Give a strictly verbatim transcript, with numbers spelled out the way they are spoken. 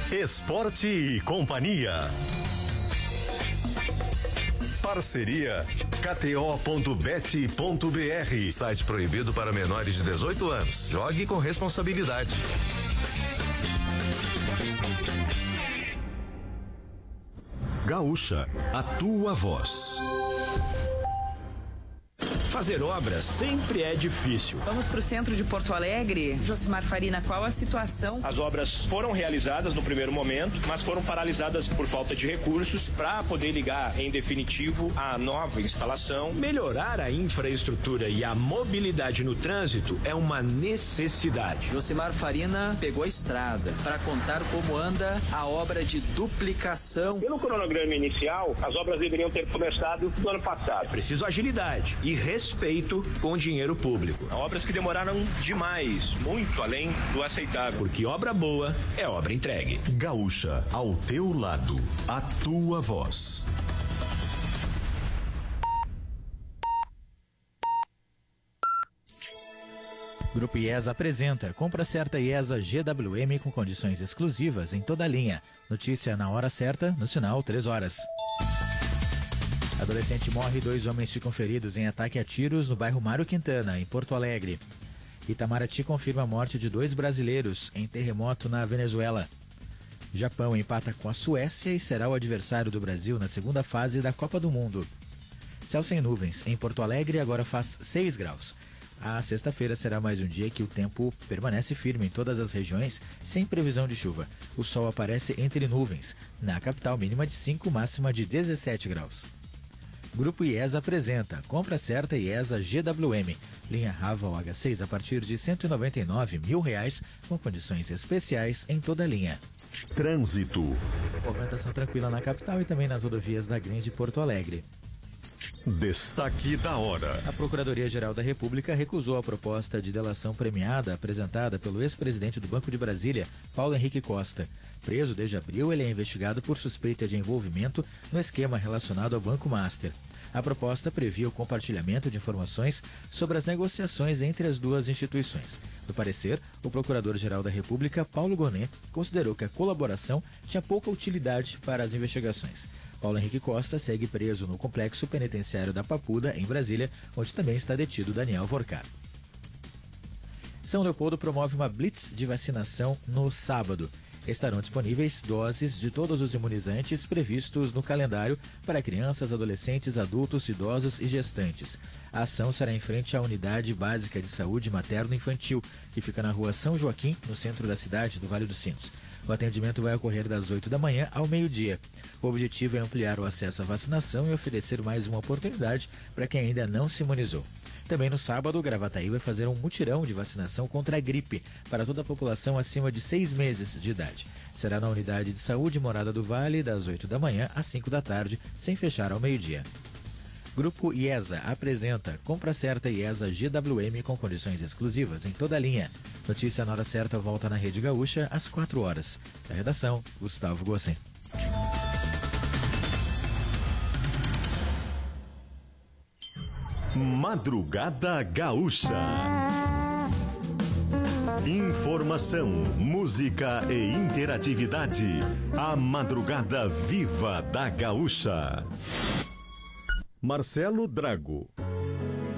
Esporte e Companhia. Parceria K T O ponto bet ponto B R. Site proibido para menores de dezoito anos. Jogue com responsabilidade. Gaúcha, a tua voz. Fazer obras sempre é difícil. Vamos para o centro de Porto Alegre. Josimar Farina, qual a situação? As obras foram realizadas no primeiro momento, mas foram paralisadas por falta de recursos para poder ligar em definitivo a nova instalação. Melhorar a infraestrutura e a mobilidade no trânsito é uma necessidade. Josimar Farina pegou a estrada para contar como anda a obra de duplicação. Pelo cronograma inicial, as obras deveriam ter começado no ano passado. É preciso agilidade e respeito com o dinheiro público. Obras que demoraram demais, muito além do aceitável. Porque obra boa é obra entregue. Gaúcha, ao teu lado, a tua voz. Grupo IESA apresenta Compra Certa IESA G W M com condições exclusivas em toda a linha. Notícia na hora certa, no sinal três horas. Adolescente morre e dois homens ficam feridos em ataque a tiros no bairro Mário Quintana, em Porto Alegre. Itamaraty confirma a morte de dois brasileiros em terremoto na Venezuela. Japão empata com a Suécia e será o adversário do Brasil na segunda fase da Copa do Mundo. Céu sem nuvens em Porto Alegre agora faz seis graus. A sexta-feira será mais um dia que o tempo permanece firme em todas as regiões, sem previsão de chuva. O sol aparece entre nuvens. Na capital, mínima de cinco, máxima de dezessete graus. Grupo IESA apresenta Compra Certa IESA G W M. Linha Raval H seis a partir de cento e noventa e nove mil reais, com condições especiais em toda a linha. Trânsito. Movimentação tranquila na capital e também nas rodovias da Grande Porto Alegre. Destaque da hora. A Procuradoria-Geral da República recusou a proposta de delação premiada apresentada pelo ex-presidente do Banco de Brasília, Paulo Henrique Costa. Preso desde abril, ele é investigado por suspeita de envolvimento no esquema relacionado ao Banco Master. A proposta previa o compartilhamento de informações sobre as negociações entre as duas instituições. No parecer, o Procurador-Geral da República, Paulo Gonet, considerou que a colaboração tinha pouca utilidade para as investigações. Paulo Henrique Costa segue preso no complexo penitenciário da Papuda, em Brasília, onde também está detido Daniel Vorcar. São Leopoldo promove uma blitz de vacinação no sábado. Estarão disponíveis doses de todos os imunizantes previstos no calendário para crianças, adolescentes, adultos, idosos e gestantes. A ação será em frente à Unidade Básica de Saúde Materno-Infantil, que fica na rua São Joaquim, no centro da cidade do Vale dos Sinos. O atendimento vai ocorrer das oito da manhã ao meio-dia. O objetivo é ampliar o acesso à vacinação e oferecer mais uma oportunidade para quem ainda não se imunizou. Também no sábado, Gravataí vai fazer um mutirão de vacinação contra a gripe para toda a população acima de seis meses de idade. Será na Unidade de Saúde Morada do Vale, das oito da manhã às cinco da tarde, sem fechar ao meio-dia. Grupo IESA apresenta Compra Certa IESA G W M com condições exclusivas em toda a linha. Notícia na hora certa volta na Rede Gaúcha às quatro horas. Da redação, Gustavo Gossen. Madrugada Gaúcha. Informação, música e interatividade. A madrugada viva da Gaúcha. Marcelo Drago.